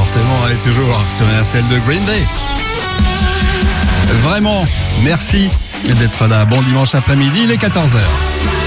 forcément, et toujours sur RTL de Green Day. Vraiment, merci d'être là. Bon dimanche après-midi, il est 14h.